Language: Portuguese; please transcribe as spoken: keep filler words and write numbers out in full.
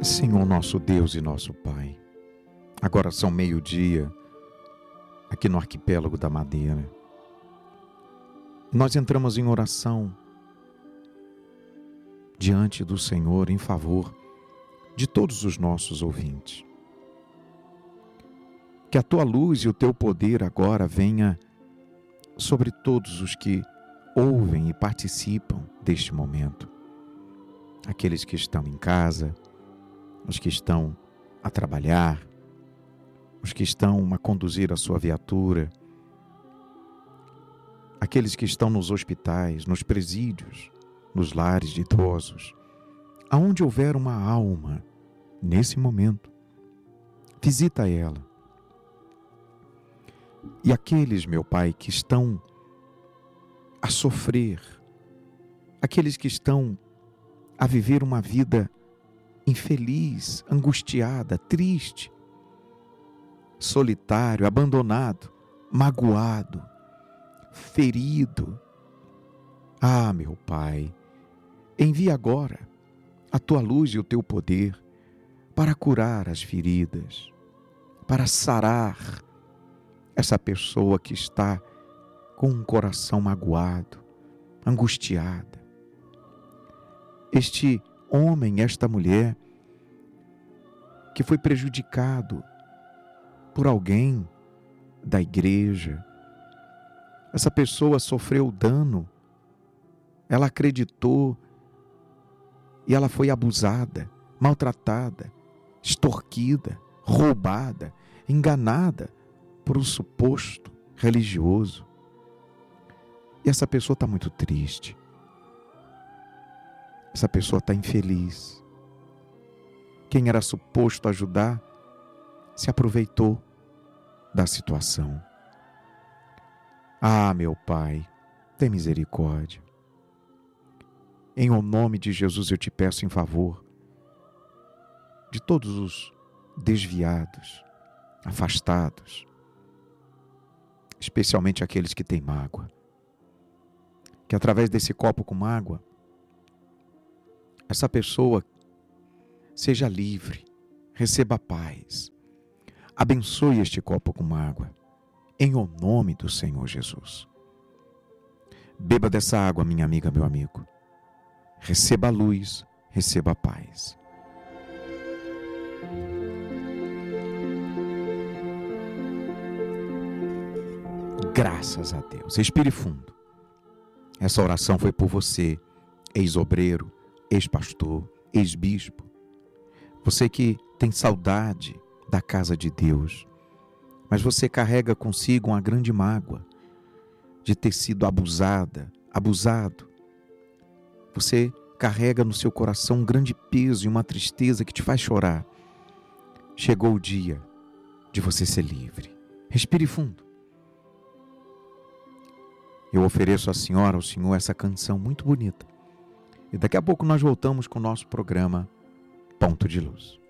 Senhor nosso Deus e nosso Pai, agora são meio-dia aqui no arquipélago da Madeira. Nós entramos em oração diante do Senhor em favor de todos os nossos ouvintes. Que a Tua luz e o Teu poder agora venha sobre todos os que ouvem e participam deste momento. Aqueles que estão em casa, os que estão a trabalhar, os que estão a conduzir a sua viatura, aqueles que estão nos hospitais, nos presídios, nos lares de idosos, aonde houver uma alma nesse momento, visita ela. E aqueles, meu Pai, que estão a sofrer, aqueles que estão a viver uma vida infeliz, angustiada, triste, solitário, abandonado, magoado, ferido. Ah, meu Pai, envia agora a Tua luz e o Teu poder para curar as feridas, para sarar essa pessoa que está com um coração magoado, angustiada. Este homem, esta mulher que foi prejudicado por alguém da igreja, essa pessoa sofreu dano, ela acreditou e ela foi abusada, maltratada, extorquida, roubada, enganada por um suposto religioso. E essa pessoa está muito triste. Essa pessoa está infeliz. Quem era suposto ajudar se aproveitou da situação. Ah, meu Pai, tem misericórdia. Em o nome de Jesus eu te peço em favor de todos os desviados, afastados, especialmente aqueles que têm mágoa. Que através desse copo com mágoa, essa pessoa seja livre, receba paz. Abençoe este copo com água, em o nome do Senhor Jesus. Beba dessa água, minha amiga, meu amigo. Receba a luz, receba a paz. Graças a Deus. Respire fundo. Essa oração foi por você, ex-obreiro, ex-pastor, ex-bispo. Você que tem saudade da casa de Deus, mas você carrega consigo uma grande mágoa de ter sido abusada, abusado. Você carrega no seu coração um grande peso e uma tristeza que te faz chorar. Chegou o dia de você ser livre. Respire fundo. Eu ofereço à senhora, ao senhor, essa canção muito bonita. E daqui a pouco nós voltamos com o nosso programa Ponto de Luz.